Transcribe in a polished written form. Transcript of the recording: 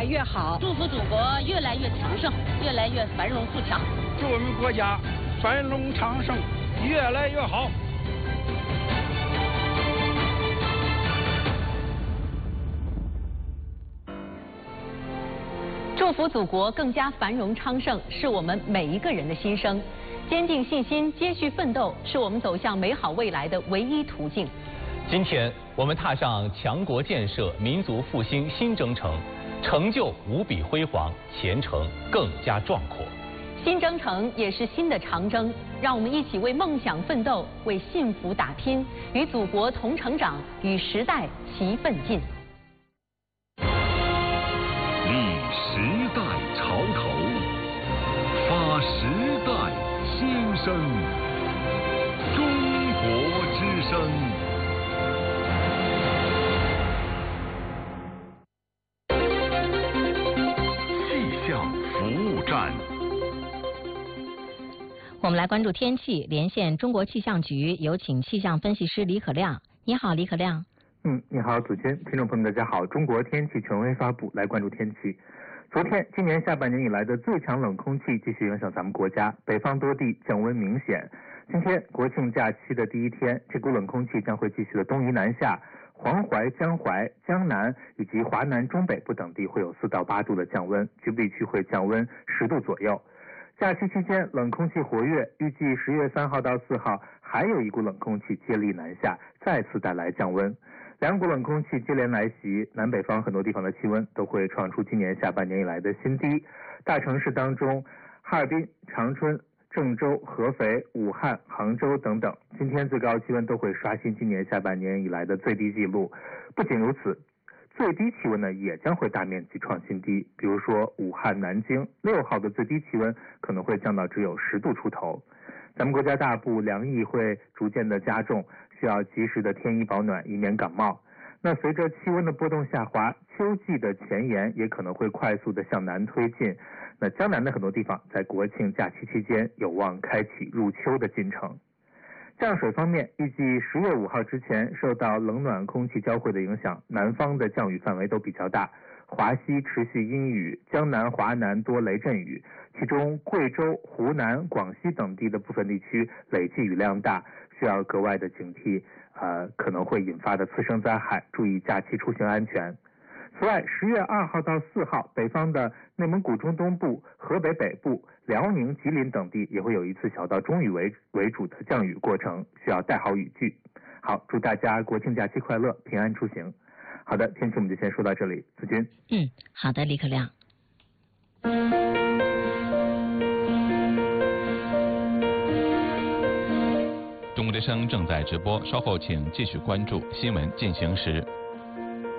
越好。 祝福祖国越来越强盛，越来越繁荣富强。 祝我们国家繁荣昌盛，越来越好。 祝福祖国更加繁荣昌盛，是我们每一个人的心声。坚定信心，接续奋斗，是我们走向美好未来的唯一途径。 今天，我们踏上强国建设、民族复兴新征程，成就无比辉煌，前程更加壮阔。 新征程也是新的长征，让我们一起为梦想奋斗，为幸福打拼，与祖国同成长，与时代齐奋进。 立时代潮头，发时代新声。中国之声。气象服务站。 我们来关注天气，连线中国气象局，有请气象分析师李可亮。你好，李可亮。 你好，祖君，听众朋友们，大家好。中国天气权威发布，来关注天气。昨天，今年下半年以来的最强冷空气继续影响咱们国家，北方多地降温明显。今天国庆假期的第一天，这股冷空气将会继续的东移南下，黄淮、江淮、江南以及华南中北部等地会有4到8度的降温，局部地区会降温10度左右。假期期间冷空气活跃，预计10月3号到4号还有一股冷空气接力南下，再次带来降温。2股冷空气接连来袭，南北方很多地方的气温都会创出今年下半年以来的新低。大城市当中，哈尔滨、长春、郑州、合肥、武汉、杭州等等，今天最高气温都会刷新今年下半年以来的最低纪录。不仅如此，最低气温呢也将会大面积创新低，比如说武汉、南京6号的最低气温可能会降到只有10度出头。咱们国家大部凉意会逐渐的加重，需要及时的添衣保暖，以免感冒。那随着气温的波动下滑，秋季的前沿也可能会快速的向南推进。那江南的很多地方在国庆假期期间有望开启入秋的进程。降水方面，预计10月5号之前，受到冷暖空气交汇的影响，南方的降雨范围都比较大。华西持续阴雨，江南、华南多雷阵雨，其中贵州、湖南、广西等地的部分地区累计雨量大，需要格外的警惕可能会引发的次生灾害，注意假期出行安全。此外，10月2号到4号，北方的内蒙古中东部、河北北部、辽宁、吉林等地也会有一次小到中雨为主的降雨过程，需要带好雨具。好，祝大家国庆假期快乐，平安出行。好的，天气我们就先说到这里，子君。 好的，李可亮。 中国之声正在直播，稍后请继续关注新闻进行时。